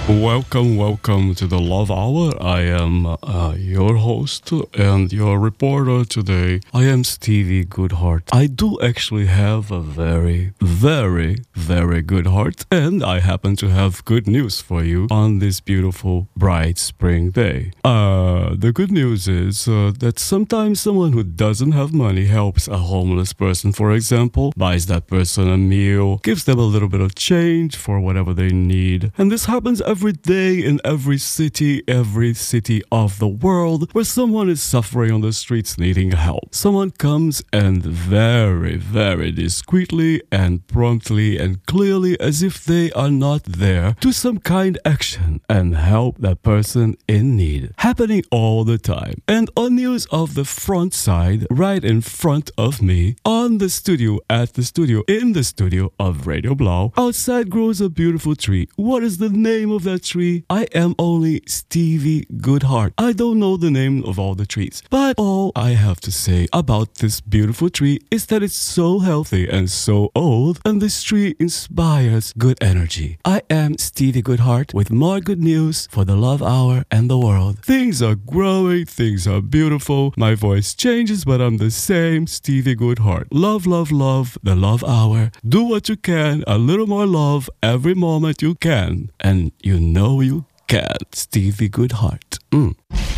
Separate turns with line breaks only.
Welcome to the Love Hour. I am your host and your reporter today. I am Stevie Goodheart. I do actually have a very good heart, and I happen to have good news for you on this beautiful, bright spring day. The good news is that sometimes someone who doesn't have money helps a homeless person, for example, buys that person a meal, gives them a little bit of change for whatever they need. And this happens every day in every city of the world where someone is suffering on the streets needing help. Someone comes and very discreetly and promptly and clearly, as if they are not there, do some kind action and help that person in need. Happening all the time. And on news of the front side, right in front of me, in the studio of Radio Blau, outside grows a beautiful tree. What is the name of that tree? I am only Stevie Goodheart. I don't know the name of all the trees, but all I have to say about this beautiful tree is that it's so healthy and so old, and this tree inspires good energy. I am Stevie Goodheart with more good news for the Love Hour and the world. Things are growing, things are beautiful. My voice changes, but I'm the same Stevie Goodheart. Love, the Love Hour. Do what you can, a little more love every moment you can. And you know you can. Stevie Goodheart.